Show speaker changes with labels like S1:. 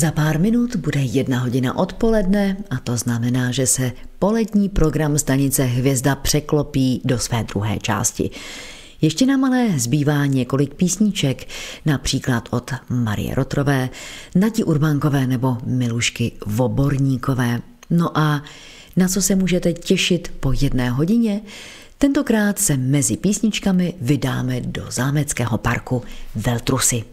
S1: Za pár minut bude 1:00 odpoledne a to znamená, že se polední program stanice Hvězda překlopí do své druhé části. Ještě nám ale zbývá několik písniček, například od Marie Rotrové, Nati Urbánkové nebo Milušky Voborníkové. No a na co se můžete těšit po 1:00? Tentokrát se mezi písničkami vydáme do zámeckého parku Veltrusy.